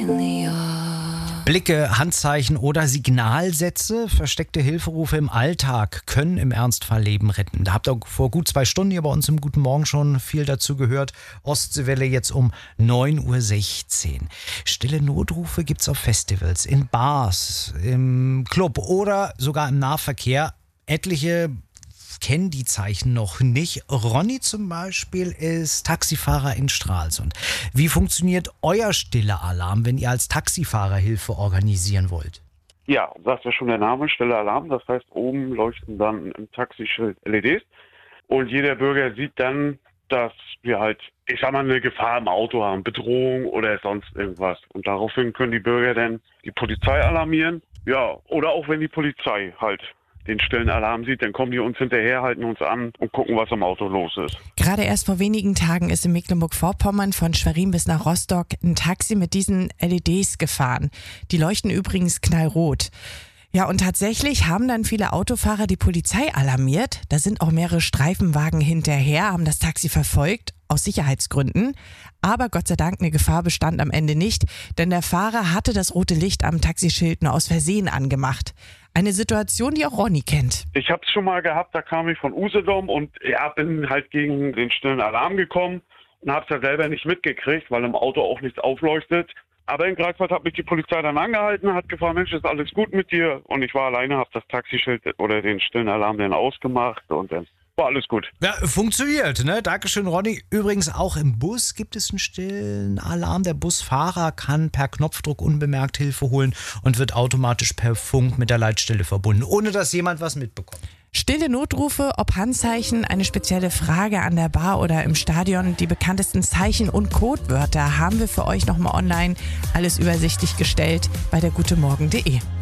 Blicke, Handzeichen oder Signalsätze, versteckte Hilferufe im Alltag können im Ernstfall Leben retten. Da habt ihr vor gut 2 Stunden hier bei uns im Guten Morgen schon viel dazu gehört. Ostseewelle jetzt um 9:16 Uhr. Stille Notrufe gibt's auf Festivals, in Bars, im Club oder sogar im Nahverkehr. Etliche kennen die Zeichen noch nicht. Ronny zum Beispiel ist Taxifahrer in Stralsund. Wie funktioniert euer stiller Alarm, wenn ihr als Taxifahrer Hilfe organisieren wollt? Ja, sagt ja schon der Name, stiller Alarm. Das heißt, oben leuchten dann im Taxischild LEDs. Und jeder Bürger sieht dann, dass wir halt, ich sag mal, eine Gefahr im Auto haben, Bedrohung oder sonst irgendwas. Und daraufhin können die Bürger dann die Polizei alarmieren. Ja, oder auch wenn die Polizei halt den stillen Alarm sieht, dann kommen die uns hinterher, halten uns an und gucken, was am Auto los ist. Gerade erst vor wenigen Tagen ist in Mecklenburg-Vorpommern von Schwerin bis nach Rostock ein Taxi mit diesen LEDs gefahren. Die leuchten übrigens knallrot. Ja, und tatsächlich haben dann viele Autofahrer die Polizei alarmiert. Da sind auch mehrere Streifenwagen hinterher, haben das Taxi verfolgt, aus Sicherheitsgründen. Aber Gott sei Dank, eine Gefahr bestand am Ende nicht, denn der Fahrer hatte das rote Licht am Taxischild nur aus Versehen angemacht. Eine Situation, die auch Ronny kennt. Ich habe es schon mal gehabt, da kam ich von Usedom und bin halt gegen den stillen Alarm gekommen und habe es ja selber nicht mitgekriegt, weil im Auto auch nichts aufleuchtet. Aber in Greifswald hat mich die Polizei dann angehalten, hat gefragt, Mensch, ist alles gut mit dir? Und ich war alleine, habe das Taxischild oder den stillen Alarm dann ausgemacht und dann war alles gut. Ja, funktioniert, ne? Dankeschön, Ronny. Übrigens auch im Bus gibt es einen stillen Alarm. Der Busfahrer kann per Knopfdruck unbemerkt Hilfe holen und wird automatisch per Funk mit der Leitstelle verbunden, ohne dass jemand was mitbekommt. Stille Notrufe, ob Handzeichen, eine spezielle Frage an der Bar oder im Stadion. Die bekanntesten Zeichen und Codewörter haben wir für euch nochmal online. Alles übersichtlich gestellt bei der gutemorgen.de.